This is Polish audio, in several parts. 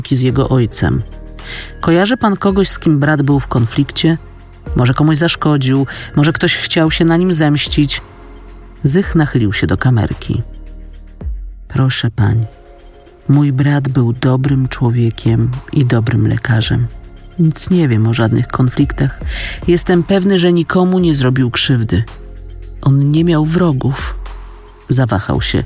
z jego ojcem. Kojarzy pan kogoś, z kim brat był w konflikcie? Może komuś zaszkodził, może ktoś chciał się na nim zemścić. Zych nachylił się do kamerki. Proszę pań, mój brat był dobrym człowiekiem i dobrym lekarzem. Nic nie wiem o żadnych konfliktach. Jestem pewny, że nikomu nie zrobił krzywdy. On nie miał wrogów. Zawahał się.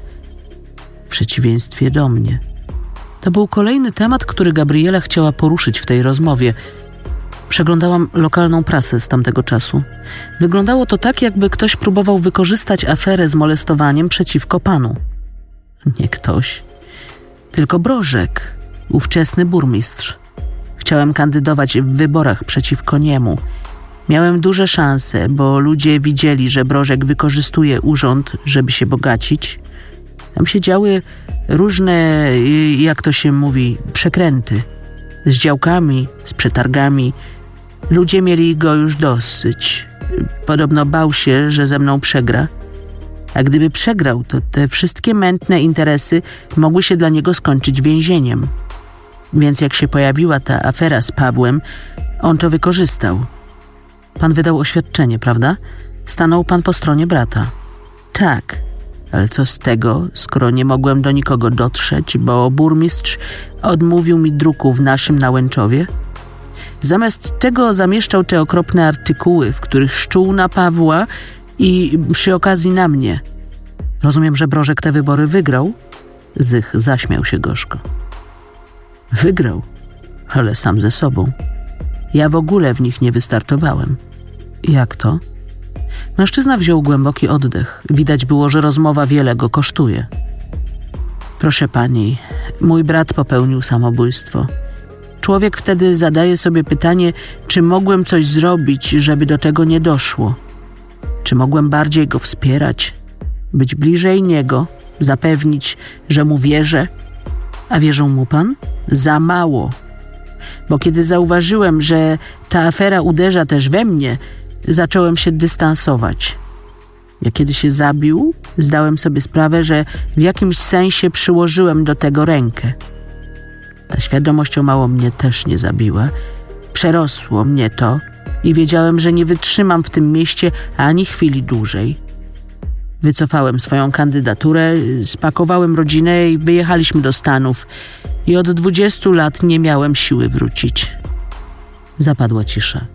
W przeciwieństwie do mnie. To był kolejny temat, który Gabriela chciała poruszyć w tej rozmowie. Przeglądałam lokalną prasę z tamtego czasu. Wyglądało to tak, jakby ktoś próbował wykorzystać aferę z molestowaniem przeciwko panu. Nie ktoś, tylko Brożek, ówczesny burmistrz. Chciałem kandydować w wyborach przeciwko niemu. Miałem duże szanse, bo ludzie widzieli, że Brożek wykorzystuje urząd, żeby się bogacić. Tam się działy różne, jak to się mówi, przekręty. Z działkami, z przetargami. Ludzie mieli go już dosyć. Podobno bał się, że ze mną przegra. A gdyby przegrał, to te wszystkie mętne interesy mogły się dla niego skończyć więzieniem. Więc jak się pojawiła ta afera z Pawłem, on to wykorzystał. Pan wydał oświadczenie, prawda? Stanął pan po stronie brata. Tak, ale co z tego, skoro nie mogłem do nikogo dotrzeć, bo burmistrz odmówił mi druku w naszym na Łęczowie? Zamiast tego zamieszczał te okropne artykuły, w których szczuł na Pawła i przy okazji na mnie. Rozumiem, że Brożek te wybory wygrał? Zych zaśmiał się gorzko. Wygrał, ale sam ze sobą. Ja w ogóle w nich nie wystartowałem. Jak to? Mężczyzna wziął głęboki oddech. Widać było, że rozmowa wiele go kosztuje. Proszę pani, mój brat popełnił samobójstwo. Człowiek wtedy zadaje sobie pytanie, czy mogłem coś zrobić, żeby do tego nie doszło. Czy mogłem bardziej go wspierać, być bliżej niego, zapewnić, że mu wierzę? A wierzył mu pan? Za mało. Bo kiedy zauważyłem, że ta afera uderza też we mnie, zacząłem się dystansować. Jak kiedy się zabił, zdałem sobie sprawę, że w jakimś sensie przyłożyłem do tego rękę. Ta świadomość o mało mnie też nie zabiła. Przerosło mnie to i wiedziałem, że nie wytrzymam w tym mieście ani chwili dłużej. Wycofałem swoją kandydaturę, spakowałem rodzinę i wyjechaliśmy do Stanów. I od 20 lat nie miałem siły wrócić. Zapadła cisza.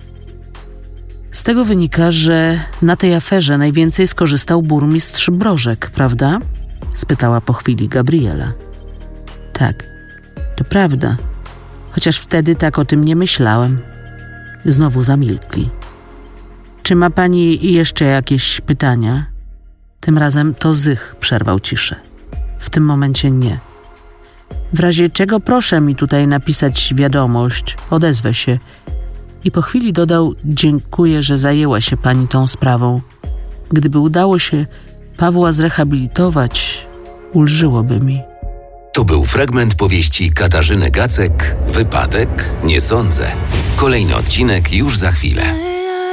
Z tego wynika, że na tej aferze najwięcej skorzystał burmistrz Brożek, prawda? Spytała po chwili Gabriela. Tak, to prawda. Chociaż wtedy tak o tym nie myślałem. Znowu zamilkli. Czy ma pani jeszcze jakieś pytania? Tym razem to Zych przerwał ciszę. W tym momencie nie. W razie czego proszę mi tutaj napisać wiadomość, odezwę się. I po chwili dodał, dziękuję, że zajęła się pani tą sprawą. Gdyby udało się Pawła zrehabilitować, ulżyłoby mi. To był fragment powieści Katarzyny Gacek, Wypadek? Nie sądzę. Kolejny odcinek już za chwilę.